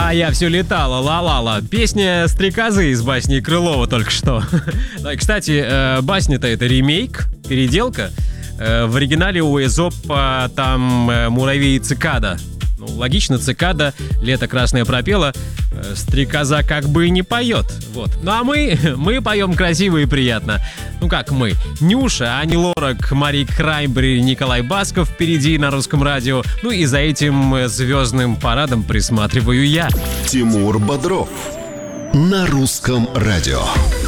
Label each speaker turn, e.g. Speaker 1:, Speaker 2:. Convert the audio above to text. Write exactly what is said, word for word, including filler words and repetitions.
Speaker 1: А я все летала, ла-ла-ла. Песня «Стрекозы» из басни Крылова только что. Кстати, басня-то это ремейк, переделка. В оригинале у Эзопа там муравей и цикада. Ну, логично, цикада, лето красное пропела, стрекоза как бы и не поет. Вот. Ну а мы, мы поем красиво и приятно. Ну как мы? Нюша, Ани Лорак, Мари Краймбрери, Николай Басков впереди на Русском радио. Ну и за этим звездным парадом присматриваю я.
Speaker 2: Тимур Бодров на Русском радио.